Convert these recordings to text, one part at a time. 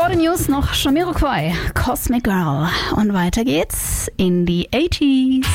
Vor den News noch Jamiroquai, Cosmic Girl. Und weiter geht's in die 80s.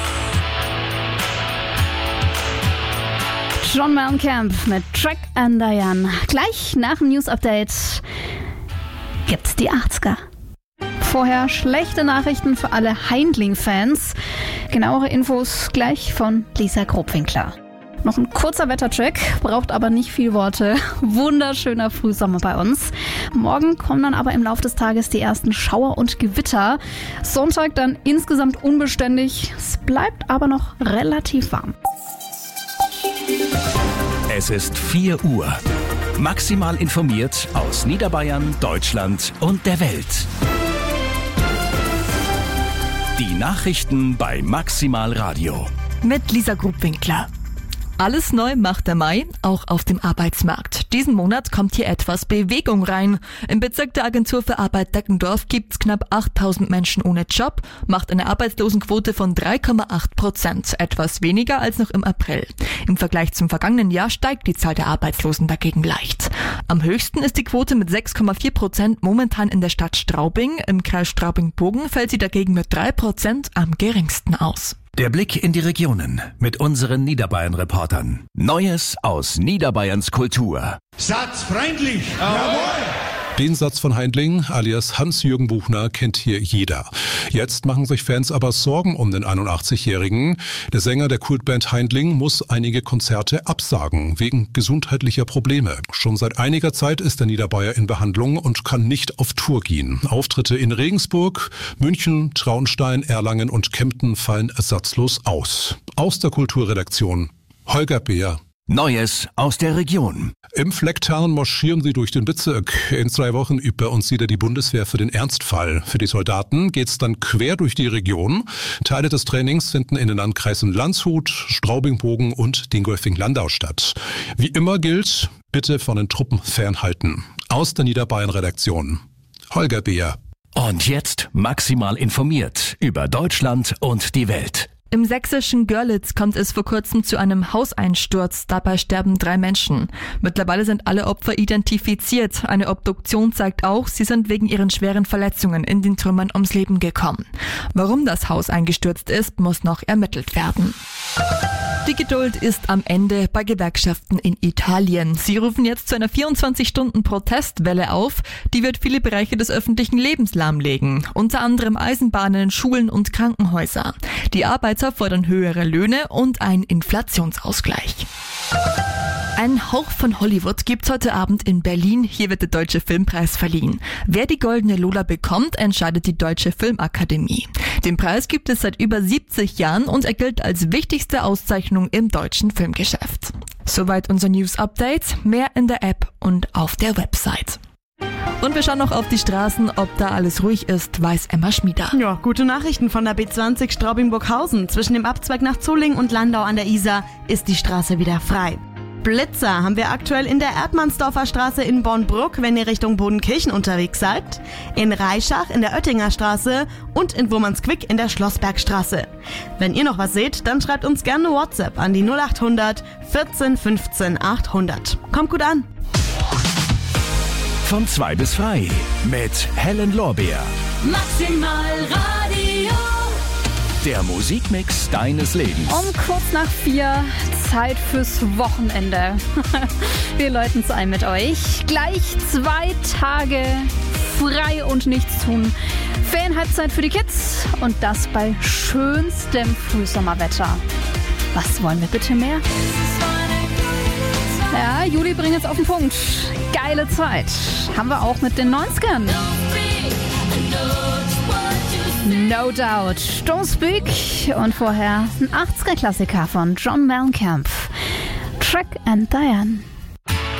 John Mellencamp mit Track and Diane. Gleich nach dem News-Update gibt's die 80er. Vorher schlechte Nachrichten für alle Heindling-Fans. Genauere Infos gleich von Lisa Grobwinkler. Noch ein kurzer Wettercheck, braucht aber nicht viel Worte. Wunderschöner Frühsommer bei uns. Morgen kommen dann aber im Laufe des Tages die ersten Schauer und Gewitter. Sonntag dann insgesamt unbeständig. Es bleibt aber noch relativ warm. Es ist 4 Uhr. Maximal informiert aus Niederbayern, Deutschland und der Welt. Die Nachrichten bei Maximal Radio. Mit Lisa Grubwinkler. Alles neu macht der Mai, auch auf dem Arbeitsmarkt. Diesen Monat kommt hier etwas Bewegung rein. Im Bezirk der Agentur für Arbeit Deckendorf gibt's knapp 8.000 Menschen ohne Job, macht eine Arbeitslosenquote von 3,8%, etwas weniger als noch im April. Im Vergleich zum vergangenen Jahr steigt die Zahl der Arbeitslosen dagegen leicht. Am höchsten ist die Quote mit 6,4% momentan in der Stadt Straubing. Im Kreis Straubing-Bogen fällt sie dagegen mit 3% am geringsten aus. Der Blick in die Regionen mit unseren Niederbayern-Reportern. Neues aus Niederbayerns Kultur. Satzfreundlich! Jawohl! Den Satz von Heindling alias Hans-Jürgen Buchner kennt hier jeder. Jetzt machen sich Fans aber Sorgen um den 81-Jährigen. Der Sänger der Kultband Heindling muss einige Konzerte absagen, wegen gesundheitlicher Probleme. Schon seit einiger Zeit ist der Niederbayer in Behandlung und kann nicht auf Tour gehen. Auftritte in Regensburg, München, Traunstein, Erlangen und Kempten fallen ersatzlos aus. Aus der Kulturredaktion Holger Beer. Neues aus der Region. Im Flecktarn marschieren sie durch den Bezirk. In 2 Wochen übt bei uns wieder die Bundeswehr für den Ernstfall. Für die Soldaten geht's dann quer durch die Region. Teile des Trainings finden in den Landkreisen Landshut, Straubing-Bogen und Dingolfing-Landau statt. Wie immer gilt, bitte von den Truppen fernhalten. Aus der Niederbayern-Redaktion Holger Beer. Und jetzt maximal informiert über Deutschland und die Welt. Im sächsischen Görlitz kommt es vor kurzem zu einem Hauseinsturz. Dabei sterben 3 Menschen. Mittlerweile sind alle Opfer identifiziert. Eine Obduktion zeigt auch, sie sind wegen ihren schweren Verletzungen in den Trümmern ums Leben gekommen. Warum das Haus eingestürzt ist, muss noch ermittelt werden. Die Geduld ist am Ende bei Gewerkschaften in Italien. Sie rufen jetzt zu einer 24-Stunden-Protestwelle auf. Die wird viele Bereiche des öffentlichen Lebens lahmlegen. Unter anderem Eisenbahnen, Schulen und Krankenhäuser. Die Arbeiter fordern höhere Löhne und einen Inflationsausgleich. Ein Hauch von Hollywood gibt's heute Abend in Berlin. Hier wird der Deutsche Filmpreis verliehen. Wer die Goldene Lola bekommt, entscheidet die Deutsche Filmakademie. Den Preis gibt es seit über 70 Jahren und er gilt als wichtigste Auszeichnung im deutschen Filmgeschäft. Soweit unser News-Update. Mehr in der App und auf der Website. Und wir schauen noch auf die Straßen, ob da alles ruhig ist, weiß Emma Schmieder. Ja, gute Nachrichten von der B20 Straubing-Burghausen. Zwischen dem Abzweig nach Zolling und Landau an der Isar ist die Straße wieder frei. Blitzer haben wir aktuell in der Erdmannsdorfer Straße in Bornbruck, wenn ihr Richtung Bodenkirchen unterwegs seid, in Reischach in der Oettinger Straße und in Wurmansquick in der Schlossbergstraße. Wenn ihr noch was seht, dann schreibt uns gerne WhatsApp an die 0800 14 15 800. Kommt gut an! Von 2 bis frei mit Helen Lorbeer. Maximal Radio. Der Musikmix deines Lebens. Um kurz nach 4, Zeit fürs Wochenende. Wir läuten's ein mit euch. Gleich 2 Tage frei und nichts tun. Ferienhalbzeit für die Kids und das bei schönstem Frühsommerwetter. Was wollen wir bitte mehr? Ja, Juli bringt jetzt auf den Punkt. Geile Zeit. Haben wir auch mit den 90ern. No Doubt. Don't Speak. Und vorher ein 80er-Klassiker von John Mellencamp. Track and Diane.